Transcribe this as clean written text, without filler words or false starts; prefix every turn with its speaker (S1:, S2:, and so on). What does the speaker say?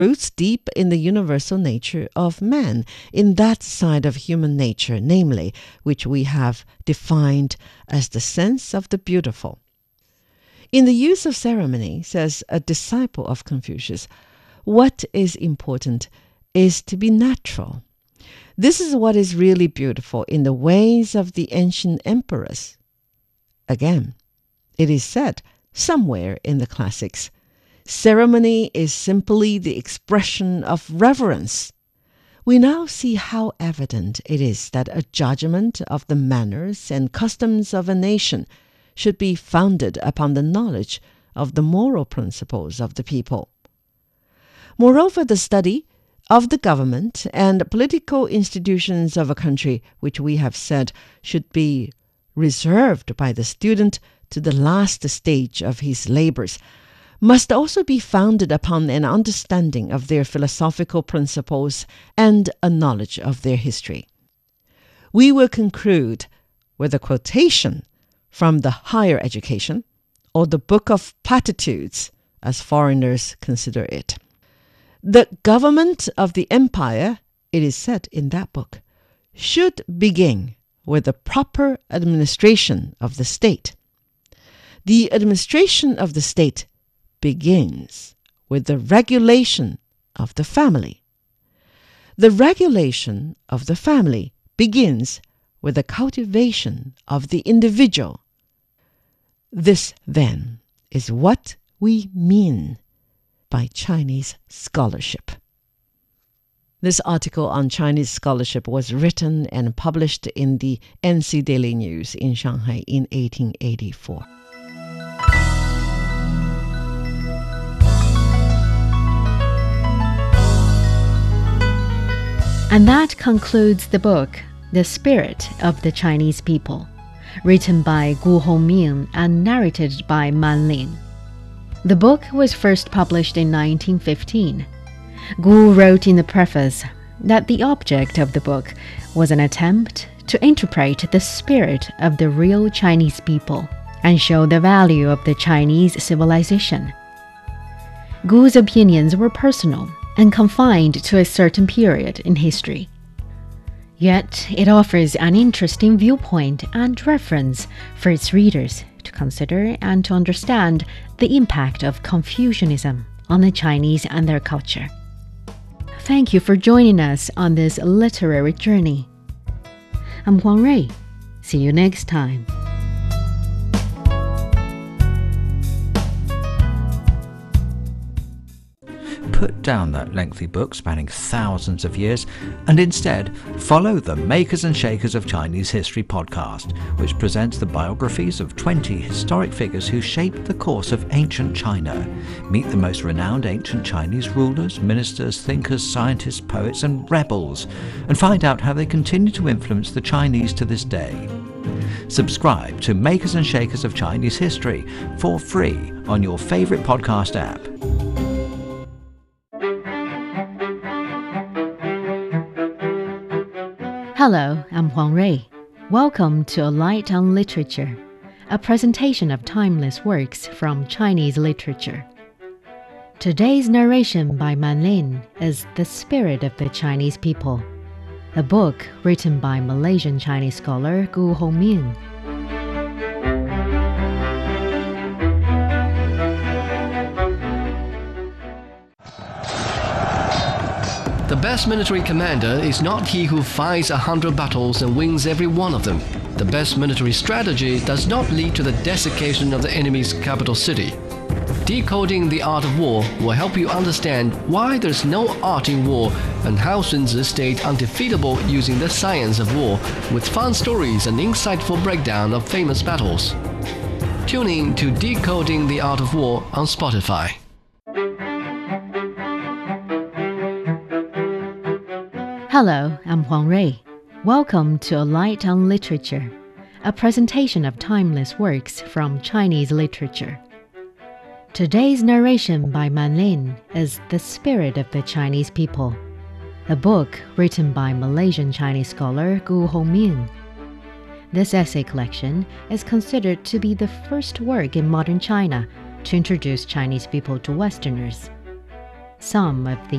S1: roots deep in the universal nature of man, in that side of human nature, namely, which we have defined as the sense of the beautiful. In the use of ceremony, says a disciple of Confucius, what is important is to be natural. This is what is really beautiful in the ways of the ancient emperors. Again, it is said somewhere in the classics, ceremony is simply the expression of reverence. We now see how evident it is that a judgment of the manners and customs of a nation should be founded upon the knowledge of the moral principles of the people. Moreover, the study of the government and political institutions of a country, which we have said should be reserved by the student to the last stage of his labors, must also be founded upon an understanding of their philosophical principles and a knowledge of their history. We will conclude with a quotation from the Higher Education, or the Book of Platitudes, as foreigners consider it. The government of the empire, it is said in that book, should begin with the proper administration of the state. The administration of the state begins with the regulation of the family. The regulation of the family begins with the cultivation of the individual. This, then, is what we mean by Chinese scholarship. This article on Chinese scholarship was written and published in the NC Daily News in Shanghai in 1884.
S2: And that concludes the book, The Spirit of the Chinese People, written by Gu Hongming and narrated by Man Lin. The book was first published in 1915. Gu wrote in the preface that the object of the book was an attempt to interpret the spirit of the real Chinese people and show the value of the Chinese civilization. Gu's opinions were personal and confined to a certain period in history. Yet it offers an interesting viewpoint and reference for its readers to consider and to understand the impact of Confucianism on the Chinese and their culture. Thank you for joining us on this literary journey. I'm Huang Rui. See you next time.
S3: Put down that lengthy book spanning thousands of years and instead follow the Makers and Shakers of Chinese History podcast, which presents the biographies of 20 historic figures who shaped the course of ancient China. Meet the most renowned ancient Chinese rulers, ministers, thinkers, scientists, poets and rebels, and find out how they continue to influence the Chinese to this day. Subscribe to Makers and Shakers of Chinese History for free on your favorite podcast app.
S2: Hello, I'm Huang Rui. Welcome to A Light on Literature, a presentation of timeless works from Chinese literature. Today's narration by Man Lin is The Spirit of the Chinese People, a book written by Malaysian Chinese scholar Gu Hongming.
S4: The best military commander is not he who fights 100 battles and wins every one of them. The best military strategy does not lead to the desiccation of the enemy's capital city. Decoding the Art of War will help you understand why there's no art in war and how Sun Tzu stayed undefeatable using the science of war with fun stories and insightful breakdown of famous battles. Tune in to Decoding the Art of War on Spotify.
S2: Hello, I'm Huang Rui. Welcome to A Light on Literature, a presentation of timeless works from Chinese literature. Today's narration by Man Lin is The Spirit of the Chinese People, a book written by Malaysian Chinese scholar Gu Hongming. This essay collection is considered to be the first work in modern China to introduce Chinese people to Westerners. Some of the